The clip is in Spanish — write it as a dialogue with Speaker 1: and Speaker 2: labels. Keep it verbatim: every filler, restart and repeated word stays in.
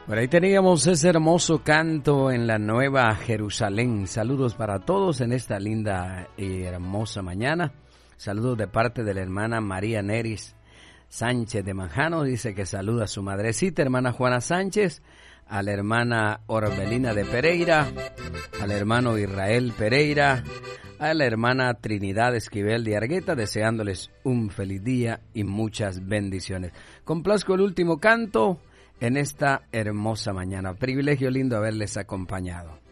Speaker 1: Por ahí teníamos ese hermoso canto en la Nueva Jerusalén. Saludos para todos en esta linda y hermosa mañana. Saludos de parte de la hermana María Neris Sánchez de Manjano. Dice que saluda a su madrecita, hermana Juana Sánchez, a la hermana Orbelina de Pereira, al hermano Israel Pereira, a la hermana Trinidad Esquivel de Argueta, deseándoles un feliz día y muchas bendiciones. Complazco el último canto en esta hermosa mañana. Privilegio lindo haberles acompañado.